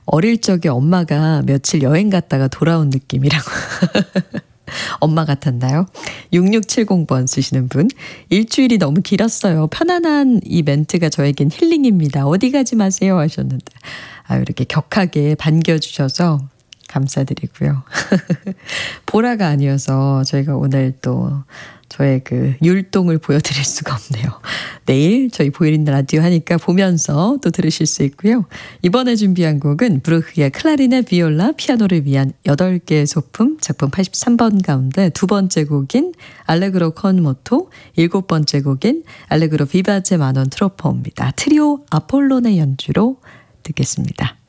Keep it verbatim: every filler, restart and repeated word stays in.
어릴 적에 엄마가 며칠 여행 갔다가 돌아온 느낌이라고. 엄마 같았나요? 육육칠공 번 쓰시는 분. 일주일이 너무 길었어요. 편안한 이 멘트가 저에겐 힐링입니다. 어디 가지 마세요 하셨는데. 아, 이렇게 격하게 반겨주셔서 감사드리고요. 보라가 아니어서 저희가 오늘 또 저의 그 율동을 보여드릴 수가 없네요. 내일 저희 보이는 라디오 하니까 보면서 또 들으실 수 있고요. 이번에 준비한 곡은 브루흐의 클라리넷, 비올라, 피아노를 위한 여덟 개의 소품 작품 팔십삼 번 가운데 두 번째 곡인 알레그로 컨 모토, 일곱 번째 곡인 알레그로 비바제 마논 트로포입니다. 트리오 아폴론의 연주로 듣겠습니다.